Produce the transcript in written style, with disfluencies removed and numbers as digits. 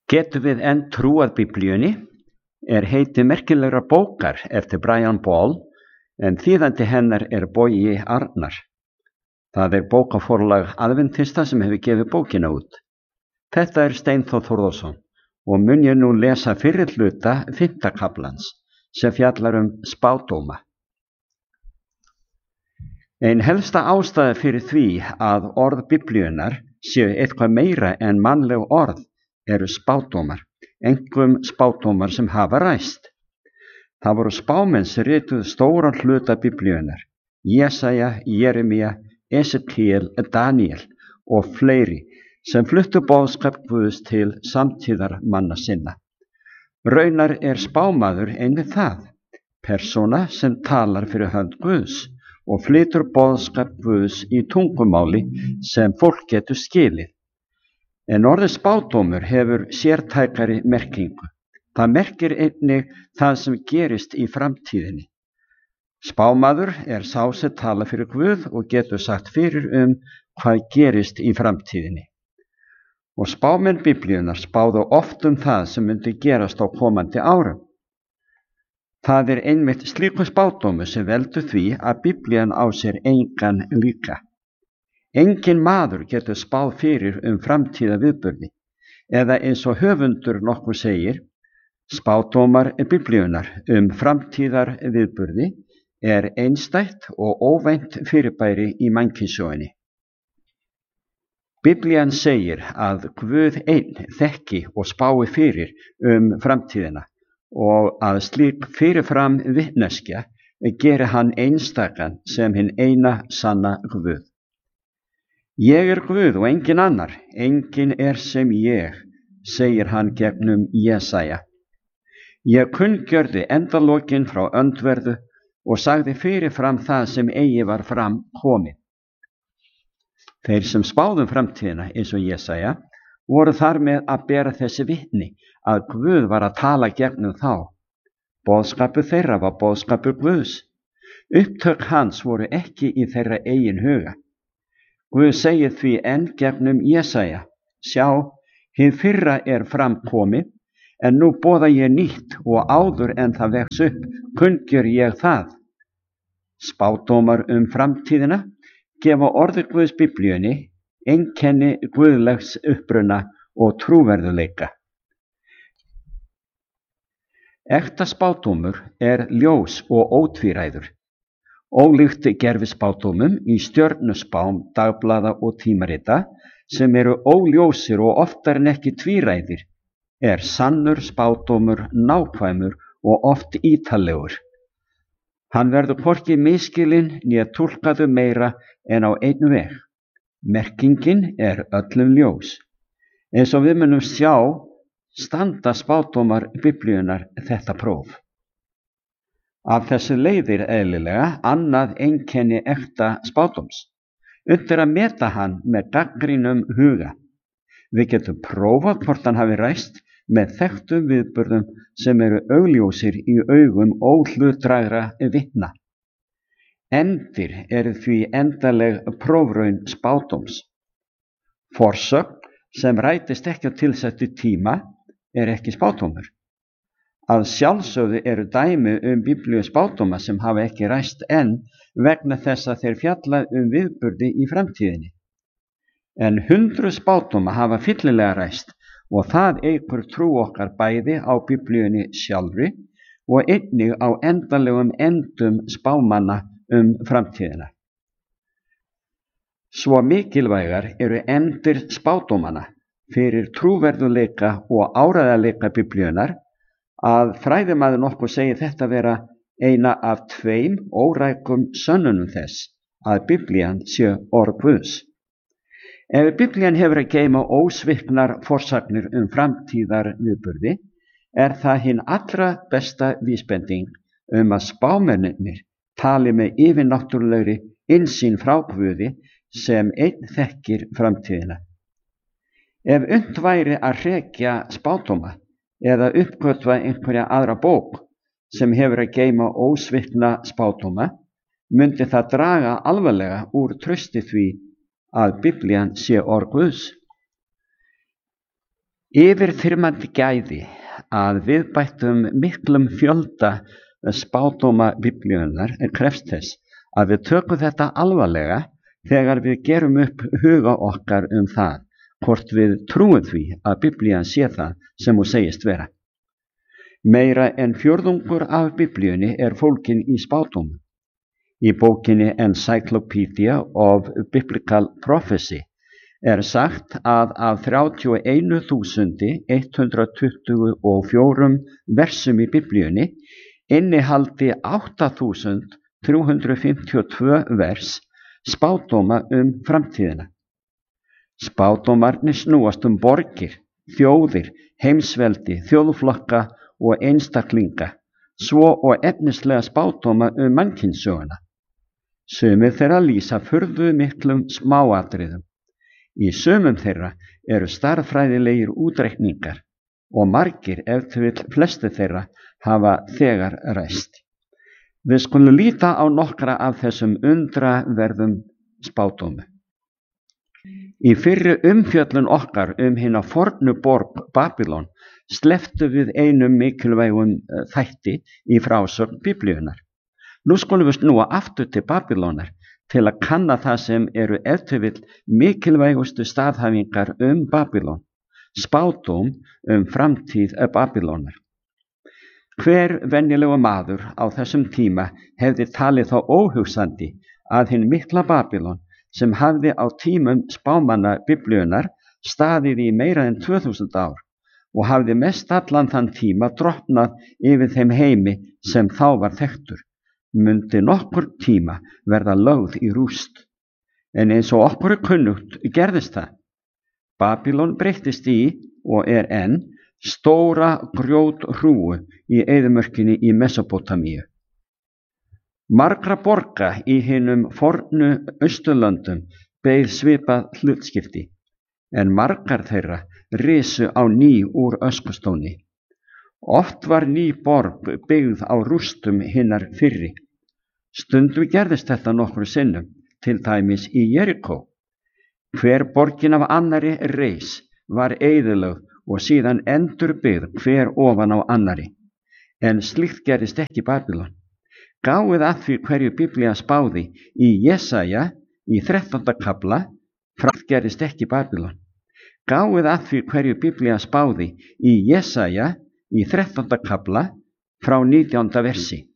Getum við enn trúað Biblíunni? Er heiti merkilegra bókar eftir Brian Ball en þýðandi hennar er Bogi Arnar. Það er bókaforlag Adventista sem hefur gefið bókina út. Þetta er Steinþór Þórðarson og mun ég nú lesa fyrri hluta 5. kaflans sem fjallar spádóma. Ein helsta ástæða fyrir því að orð Biblíunnar séu eitthvað meira en mannleg orð eru spádómar, einkum spádómar sem hafa ræst. Það voru spámenn sem rituðu stóran hluta Biblíunnar, Jesaja, Jeremía, Esekiel, Daniel og fleiri sem fluttu boðskap Guðs til samtíðar manna sinna. Raunar er spámaður einmitt það, persóna sem talar fyrir hönd Guðs og flytur boðskap Guðs í tungumáli sem fólk getur skilið. En orðið spádómur hefur sértækari merkingu. Það merkir einnig það sem gerist í framtíðinni. Spámaður er sá sem tala fyrir Guð og getur sagt fyrir hvað gerist í framtíðinni. Og spámenn Biblíunnar spáðu oft það sem myndi gerast á komandi árum. Það er einmitt slíkur spádómur sem veldur því að Biblían á sér engan líka. Engin maður getur spáð fyrir framtíða viðburði, eða eins og höfundur nokkuð segir, spádómar Biblíunnar framtíðar viðburði er einstætt og óvænt fyrirbæri í mannkynssögunni. Biblían segir að Guð einn þekki og spái fyrir framtíðina og að slík fyrirfram vitneskja geri hann einstakan sem hinn eina sanna Guð. Ég er Guð og engin annar, engin er sem ég, segir hann gegnum Jesaja. Ég kunngjörði endalokin frá öndverðu og sagði fyrirfram það sem eigi var fram komið. Þeir sem spáðum framtíðina eins og Jesaja voru þar með að bera þessi vitni að Guð var að tala gegnum þá. Boðskapur þeirra var boðskapur Guðs. Upptök hans voru ekki í þeirra eigin huga. Guð segir því enn gegnum Jesaja, sjá, hið fyrra er framkomið, en nú boða ég nýtt og áður en það vex upp, kunngjör ég það. Spádómar framtíðina gefa orði Guðs Biblíunni einkenni guðlegs uppruna og trúverðuleika. Ekta spádómur er ljós og ótvíræður. Ólíkt gervispádómum í stjörnuspám, dagblaða og tímarita sem eru óljósir og oftar en ekki tvíræðir, er sannur spádómur nákvæmur og oft ítarlegur. Hann verður hvorki misskilinn né túlkaður meira en á einn veg. Merkingin er öllum ljós. Eins og við munum sjá standa spádómar Biblíunnar þetta próf. Af þessu leiðir eðlilega annað einkenni ekta spádóms. Unnt er að meta hann með gagnrýnum huga. Við getum prófað hvort hann hafi ræst með þekktum viðburðum sem eru augljósir í augum óhlutdrægra vitna. Endir eru því endaleg prófraun spádóms. Forsögn sem rætist ekki á tilsettu tíma er ekki spádómur. Að sjálfsögðu eru dæmi biblíu spádóma sem hafa ekki ræst enn vegna þess að þeir fjalla viðburði í framtíðinni. En 100 spádóma hafa fyllilega ræst og það eykur trú okkar bæði á biblíunni sjálfri og einnig á endanlegum endum spámanna framtíðina. Svo mikilvægar eru endir spádómanna fyrir trúverðuleika og áreiðanleika Biblíunnar að fræðimaður nokkuð segir þetta vera eina af 2 órækum sönnunum þess að Biblían sé orð Guðs. Ef Biblían hefur að geyma ósviknar forsagnir framtíðar viðburði, er það hinn allra besta vísbending að spámennirnir tali með yfirnáttúrulegri innsýn frá Guði sem einn þekkir framtíðina. Ef unnt væri að hrekja spádóma eða uppgötva einhverja aðra bók sem hefur að geyma ósvikna spádóma, myndi það draga alvarlega úr trausti því að Biblían sé orð Guðs. Yfirþyrmandi gæði að viðbættum miklum fjölda spádóma Biblíunnar krefst þess að við tökum þetta alvarlega þegar við gerum upp huga okkar það hvort við trúum því að Biblían sé það sem hún segist vera. Meira en fjórðungur af Biblíunni fólgin í spádómum. Í bókinni Encyclopedia of Biblical Prophecy sagt að af 31.124 versum í Biblíunni innihaldi 8.352 vers spádóma framtíðina. Spádómarnir snúast borgir, þjóðir, heimsveldi, þjóðflokka og einstaklinga, svo og efnislega spádóma mannkynssöguna. Sumir þeirra lýsa furðu miklum smáatriðum. Í sumum þeirra stærðfræðilegir útreikningar og margir, ef til vill flestir þeirra, hafa þegar ræst. Við skulum líta á nokkra af þessum undraverðum spádómum. Í fyrri umfjöllun okkar hina fornu borg Babylon slepptum við einum mikilvægum þætti í frásögn Biblíunnar. Nú skulum við snúa aftur til Babylónar til að kanna það sem ef til vill mikilvægustu staðhæfingar Babylon, spádóm framtíð Babylónar. Hver venjulegur maður á þessum tíma hefði talið þá óhugsandi að hin mikla Babylon, sem hafði á tímum spámanna Biblíunnar staðið í meira en 2000 ár og hafði mest allan þann tíma drottnað yfir þeim heimi sem þá var þekktur, mundi nokkur tíma verða lögð í rúst. En eins og okkur kunnugt gerðist það. Babylon breyttist í og enn stóra grjóthrúgu í eyðimörkinni í Mesópótamíu. Margra borga í hinum fornu Austurlöndum beið svipað hlutskipti, en margar þeirra risu á ný úr öskustóni. Oft var ný borg byggð á rústum hinnar fyrri. Stundum gerðist þetta nokkru sinnum, til dæmis í Jerikó. Hver borgin af annari reis var eyðilögð og síðan endurbyggð hver ofan á annari. En slíkt gerðist ekki í Babylon. Gáið að því hverju Biblía spáði í Jesaja í 13. kafla, gerðist ekki í Babylon. Gáið að því hverju Biblía spáði í Jesaja í 13. kafla frá 19. versi.